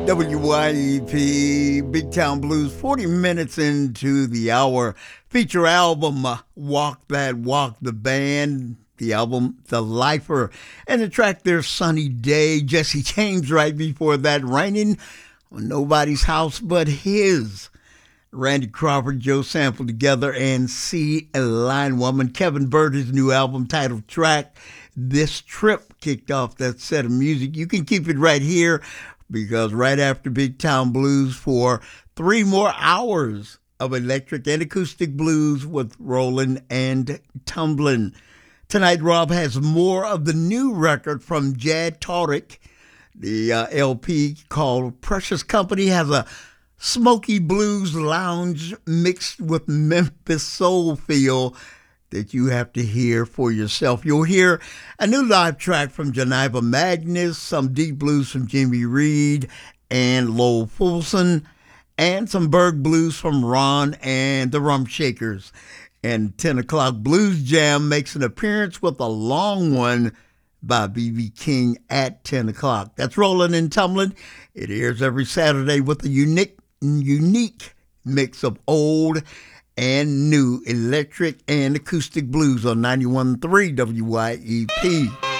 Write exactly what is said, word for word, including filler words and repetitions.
W Y E P, Big Town Blues, forty minutes into the hour. Feature album, uh, Walk That Walk, the band. The album, The Lifer. And the track there, Sunny Day. Jesse James right before that, Raining on Nobody's House But His. Randy Crawford, Joe Sample together, and See a Line Woman. Kevin Bird, his new album titled track, This Trip, kicked off that set of music. You can keep it right here, because right after Big Town Blues for three more hours of electric and acoustic blues with Rollin' and Tumblin'. Tonight, Rob has more of the new record from Jad Tariq. The uh, L P called Precious Company has a smoky blues lounge mixed with Memphis soul feel that you have to hear for yourself. You'll hear a new live track from Janiva Magnus, some deep blues from Jimmy Reed and Lowell Fulson, and some Berg blues from Ron and the Rum Shakers. And ten o'clock Blues Jam makes an appearance with a long one by B B King at ten o'clock. That's Rollin' and Tumblin'. It airs every Saturday with a unique, unique mix of old and new electric and acoustic blues on ninety-one point three W Y E P.